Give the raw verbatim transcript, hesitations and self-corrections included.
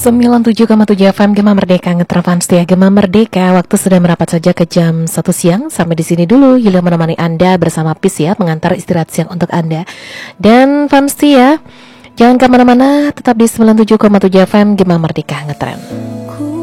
sembilan puluh tujuh koma tujuh F M Gema Merdeka Ngetrafan setia Gema Merdeka. Waktu sudah merapat saja ke jam satu siang. Sampai di sini dulu Yulia menemani Anda bersama Pis ya, mengantar istirahat siang untuk Anda. Dan fans setia, jangan kemana-mana, tetap di sembilan puluh tujuh koma tujuh F M Gema Merdeka Ngetren.